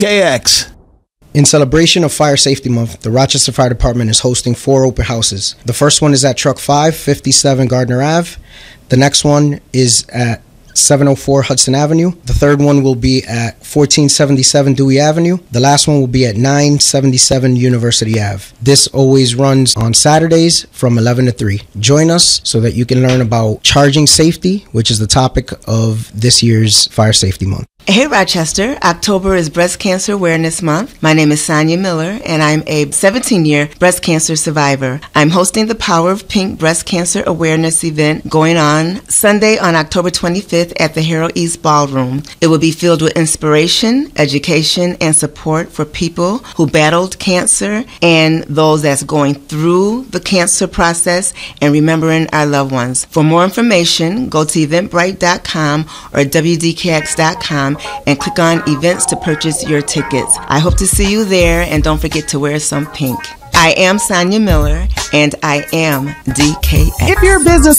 KX. In celebration of Fire Safety Month, the Rochester Fire Department is hosting 4 open houses. The first one is at Truck 5, 57 Gardner Ave. The next one is at 704 Hudson Avenue. The third one will be at 1477 Dewey Avenue. The last one will be at 977 University Ave. This always runs on Saturdays from 11 to 3. Join us so that you can learn about charging safety, which is the topic of this year's Fire Safety Month. Hey Rochester, October is Breast Cancer Awareness Month. My name is Sonia Miller and I'm a 17-year breast cancer survivor. I'm hosting the Power of Pink Breast Cancer Awareness event going on Sunday on October 25th at the Harold East Ballroom. It will be filled with inspiration, education, and support for people who battled cancer and those that's going through the cancer process and remembering our loved ones. For more information, go to eventbrite.com or wdkx.com and click on events to purchase your tickets. I hope to see you there, and don't forget to wear some pink. I am Sonia Miller, and I am DKX. If your business